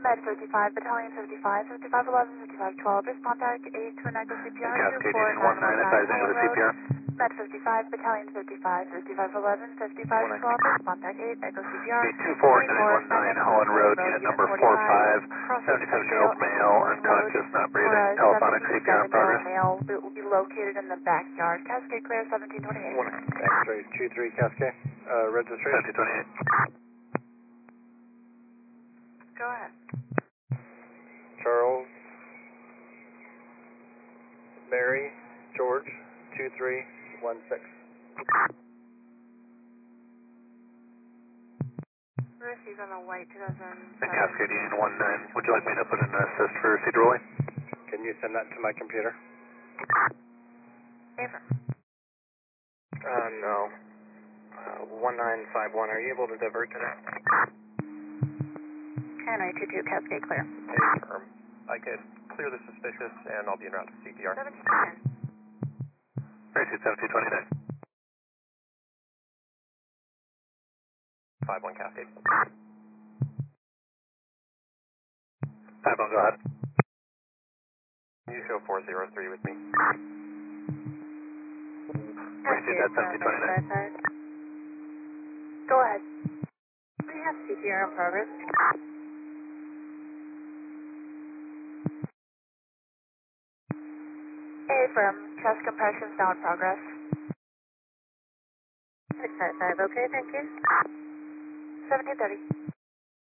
Med 55, Battalion 55, 5511, 5512, respond back 8 to an echo CPR, Cascading 19, advise into the CPR. Med 55, Battalion 55, 5511, 5512, respond back 8, echo CPR. 24919 Holland Road, unit number 45, 77-year-old male, unconscious, not breathing, telephonic CPR in progress. Male will be located in the backyard. Cascade clear 1728. X-ray 23 Cascade, registration. 1728. Go ahead. Charles, Mary, George, 2316. Receive on a white 2007. And Cascading 19, would you like me to put in an assist for seat rolling? Can you send that to my computer? Favor. No. 1951, are you able to divert to that? Hanoi 22, Cascade clear. Confirm. I can clear the suspicious and I'll be en route to CPR. 1710. Receive 1729. 51 Cascade. 51, go ahead. You show 403 with me. Receive that 1729. Go ahead. We have CPR in progress. Affirm. Chest compressions now in progress. 655, okay, thank you. 1730.